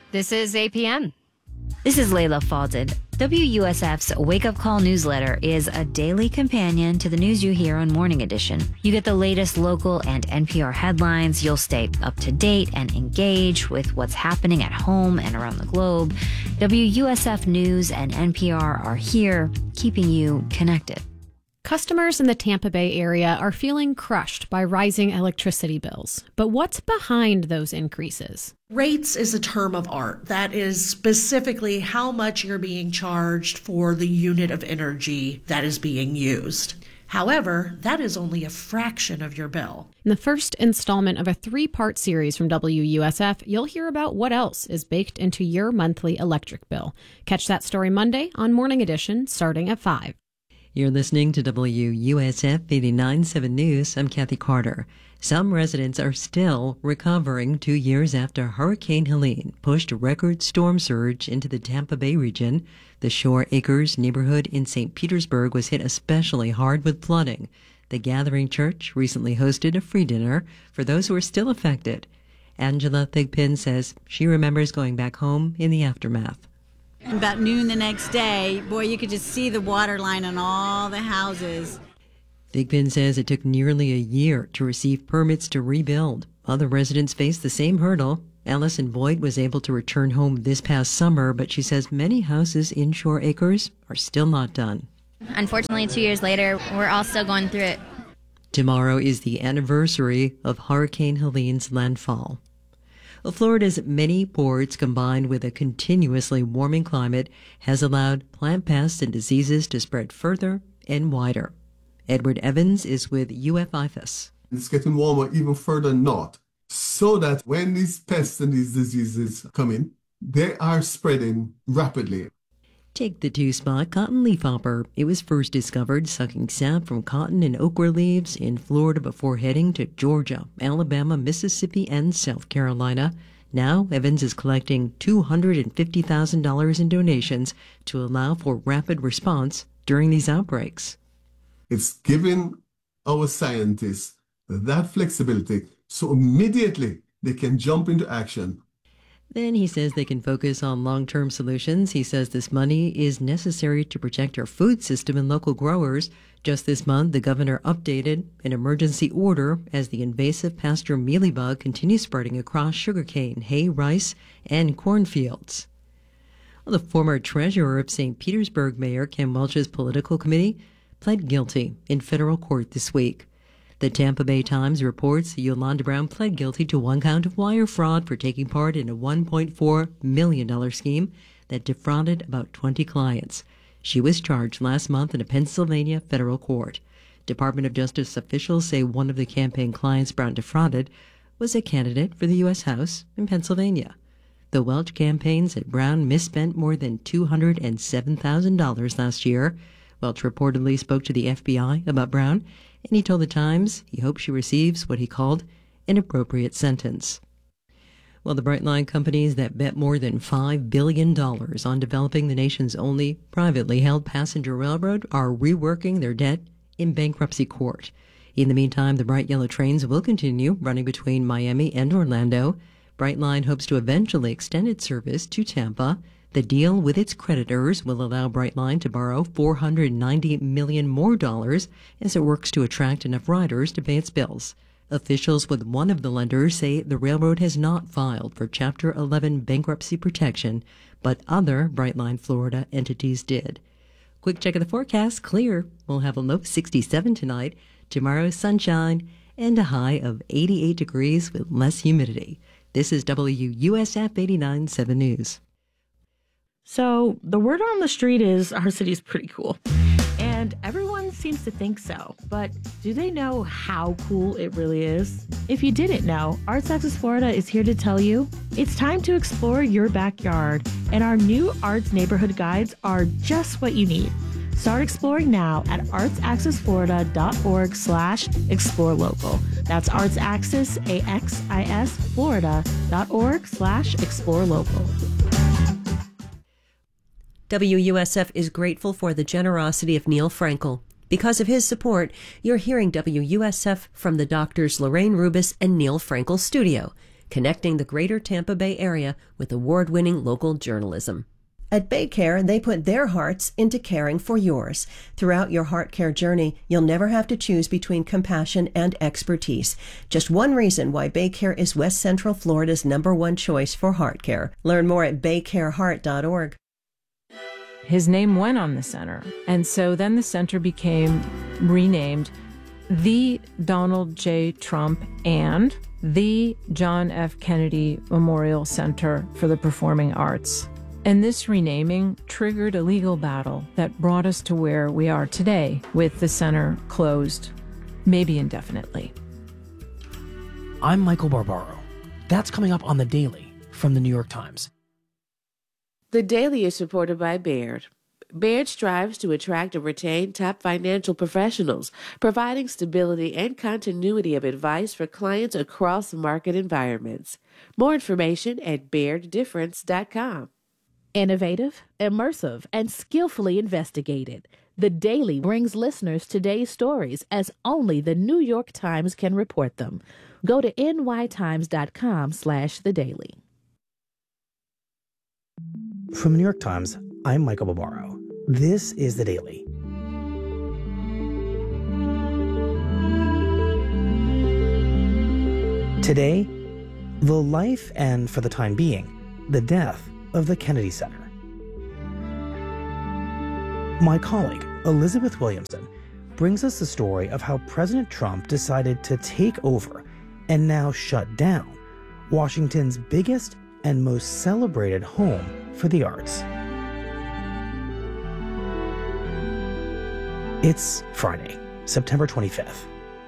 This is APM. This is Layla Falded. WUSF's Wake Up Call newsletter is a daily companion to the news you hear on Morning Edition. You get the latest local and NPR headlines. You'll stay up to date and engage with what's happening at home and around the globe. WUSF News and NPR are here, keeping you connected. Customers in the Tampa Bay area are feeling crushed by rising electricity bills. But what's behind those increases? Rates is a term of art. That is specifically how much you're being charged for the unit of energy that is being used. However, that is only a fraction of your bill. In the first installment of a 3-part series from WUSF, you'll hear about what else is baked into your monthly electric bill. Catch that story Monday on Morning Edition, starting at 5. You're listening to WUSF 89.7 News. I'm Kathy Carter. Some residents are still recovering 2 years after Hurricane Helene pushed a record storm surge into the Tampa Bay region. The Shore Acres neighborhood in St. Petersburg was hit especially hard with flooding. The Gathering Church recently hosted a free dinner for those who are still affected. Angela Thigpen says she remembers going back home in the aftermath. About noon the next day, boy, you could just see the water line on all the houses. Thigpen says it took nearly a year to receive permits to rebuild. Other residents faced the same hurdle. Allison Boyd was able to return home this past summer, but she says many houses in Shore Acres are still not done. Unfortunately, 2 years later, we're all still going through it. Tomorrow is the anniversary of Hurricane Helene's landfall. Florida's many ports, combined with a continuously warming climate, has allowed plant pests and diseases to spread further and wider. Edward Evans is with UFIFAS. It's getting warmer even further north, so that when these pests and these diseases come in, they are spreading rapidly. Take the 2-spot cotton leafhopper. It was first discovered sucking sap from cotton and okra leaves in Florida before heading to Georgia, Alabama, Mississippi, and South Carolina. Now, Evans is collecting $250,000 in donations to allow for rapid response during these outbreaks. It's giving our scientists that flexibility so immediately they can jump into action. Then he says they can focus on long-term solutions. He says this money is necessary to protect our food system and local growers. Just this month, the governor updated an emergency order as the invasive pasture mealybug continues spreading across sugarcane, hay, rice, and cornfields. Well, the former treasurer of St. Petersburg Mayor Ken Welch's political committee pled guilty in federal court this week. The Tampa Bay Times reports Yolanda Brown pled guilty to 1 count of wire fraud for taking part in a $1.4 million scheme that defrauded about 20 clients. She was charged last month in a Pennsylvania federal court. Department of Justice officials say one of the campaign clients Brown defrauded was a candidate for the U.S. House in Pennsylvania. The Welch campaign said Brown misspent more than $207,000 last year. Welch reportedly spoke to the FBI about Brown, and he told the Times he hopes she receives what he called an appropriate sentence. Well, the Brightline companies that bet more than $5 billion on developing the nation's only privately held passenger railroad are reworking their debt in bankruptcy court. In the meantime, the bright yellow trains will continue running between Miami and Orlando. Brightline hopes to eventually extend its service to Tampa. The deal with its creditors will allow Brightline to borrow $490 million more as it works to attract enough riders to pay its bills. Officials with one of the lenders say the railroad has not filed for Chapter 11 bankruptcy protection, but other Brightline Florida entities did. Quick check of the forecast. Clear. We'll have a low of 67 tonight. Tomorrow, sunshine and a high of 88 degrees with less humidity. This is WUSF 89.7 News. So the word on the street is our city's pretty cool. And everyone seems to think so. But do they know how cool it really is? If you didn't know, Arts Access Florida is here to tell you it's time to explore your backyard. And our new Arts Neighborhood Guides are just what you need. Start exploring now at artsaccessflorida.org/explore-local. That's artsaccess, AXIS, Florida.org/explore-local. WUSF is grateful for the generosity of Neil Frankel. Because of his support, you're hearing WUSF from the doctors Lorraine Rubis and Neil Frankel studio. connecting the greater Tampa Bay area with award-winning local journalism. At BayCare, they put their hearts into caring for yours. Throughout your heart care journey, you'll never have to choose between compassion and expertise. Just one reason why BayCare is West Central Florida's #1 choice for heart care. Learn more at baycareheart.org. His name went on the center, and so then the center became renamed the Donald J. Trump and the John F. Kennedy Memorial Center for the Performing Arts. And this renaming triggered a legal battle that brought us to where we are today, with the center closed, maybe indefinitely. I'm Michael Barbaro. That's coming up on The Daily from The New York Times. The Daily is supported by Baird. Baird strives to attract and retain top financial professionals, providing stability and continuity of advice for clients across market environments. More information at BairdDifference.com. Innovative, immersive, and skillfully investigated. The Daily brings listeners today's stories as only the New York Times can report them. Go to nytimes.com/The Daily. From The New York Times, I'm Michael Barbaro. This is The Daily. Today, the life and, for the time being, the death of the Kennedy Center. My colleague, Elizabeth Williamson, brings us the story of how President Trump decided to take over and now shut down Washington's biggest and most celebrated home for the arts. It's Friday, September 25th.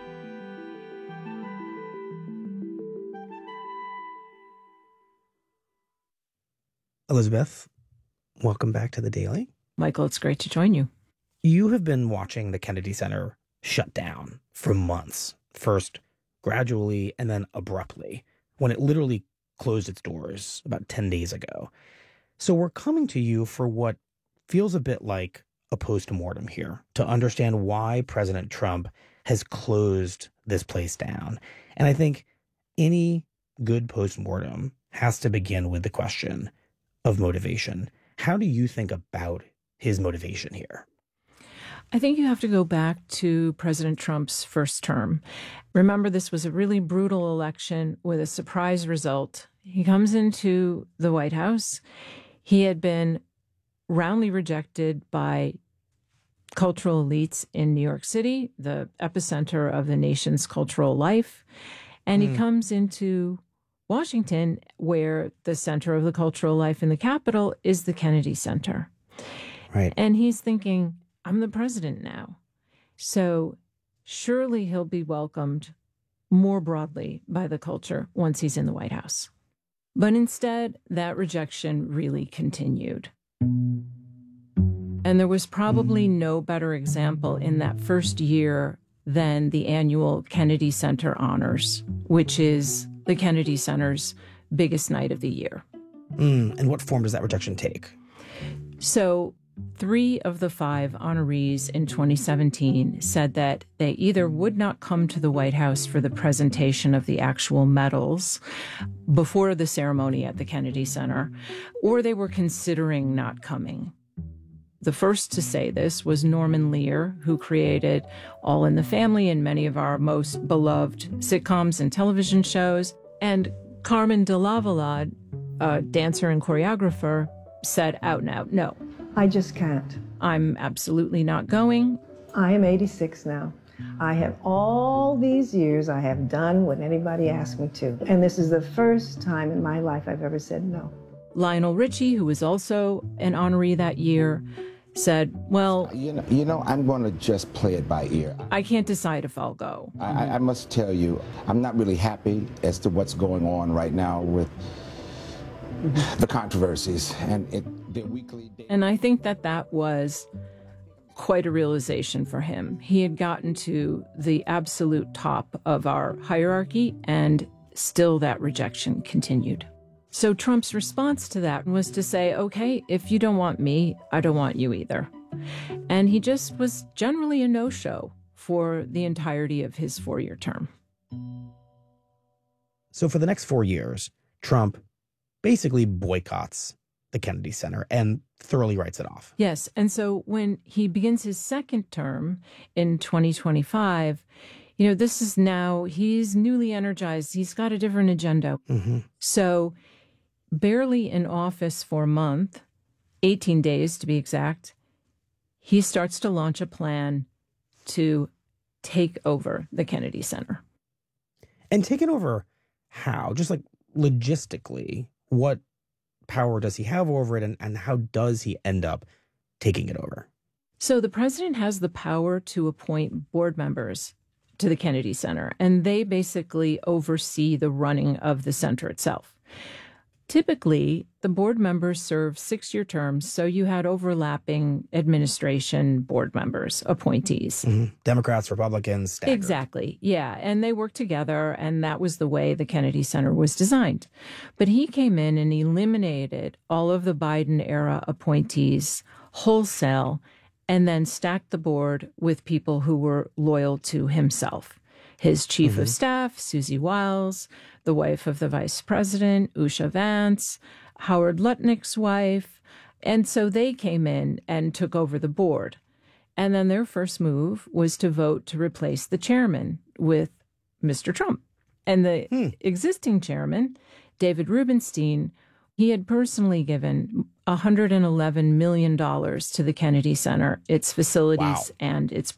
Elizabeth, welcome back to The Daily. Michael, it's great to join you. You have been watching the Kennedy Center shut down for months, first gradually and then abruptly, when it literally closed its doors about 10 days ago. So we're coming to you for what feels a bit like a post-mortem here, to understand why President Trump has closed this place down. And I think any good post-mortem has to begin with the question of motivation. How do you think about his motivation here? I think you have to go back to President Trump's first term. Remember, this was a really brutal election with a surprise result. He comes into the White House. He had been roundly rejected by cultural elites in New York City, the epicenter of the nation's cultural life. And he comes into Washington, where the center of the cultural life in the Capitol is the Kennedy Center. Right. And he's thinking, I'm the president now. So surely he'll be welcomed more broadly by the culture once he's in the White House. But instead, that rejection really continued. And there was probably no better example in that first year than the annual Kennedy Center Honors, which is the Kennedy Center's biggest night of the year. And what form does that rejection take? So 3 of the 5 honorees in 2017 said that they either would not come to the White House for the presentation of the actual medals before the ceremony at the Kennedy Center, or they were considering not coming. The first to say this was Norman Lear, who created All in the Family and many of our most beloved sitcoms and television shows. And Carmen de Lavalade, a dancer and choreographer, said out and out, no. I just can't. I'm absolutely not going. I am 86 now. I have all these years I have done what anybody asked me to. And this is the first time in my life I've ever said no. Lionel Richie, who was also an honoree that year, said, well, you know, I'm going to just play it by ear. I can't decide if I'll go. I must tell you, I'm not really happy as to what's going on right now with the controversies and the weekly. And I think that was quite a realization for him. He had gotten to the absolute top of our hierarchy, and still that rejection continued. So Trump's response to that was to say, okay, if you don't want me, I don't want you either. And he just was generally a no-show for the entirety of his 4-year term. So for the next 4 years, Trump basically boycotts the Kennedy Center and thoroughly writes it off. Yes. And so when he begins his second term in 2025, this is now, he's newly energized. He's got a different agenda. Mm-hmm. So barely in office for a month, 18 days to be exact, he starts to launch a plan to take over the Kennedy Center. And take it over how? Just like logistically, what power does he have over it, and how does he end up taking it over? So the president has the power to appoint board members to the Kennedy Center, and they basically oversee the running of the center itself. Typically, the board members serve 6-year terms, so you had overlapping administration board members, appointees. Mm-hmm. Democrats, Republicans, staggered. Exactly, yeah, and they worked together, and that was the way the Kennedy Center was designed. But he came in and eliminated all of the Biden-era appointees wholesale, and then stacked the board with people who were loyal to himself. His chief of staff, Susie Wiles, the wife of the vice president, Usha Vance, Howard Lutnick's wife. And so they came in and took over the board. And then their first move was to vote to replace the chairman with Mr. Trump. And the existing chairman, David Rubenstein, he had personally given $111 million to the Kennedy Center, its facilities, and its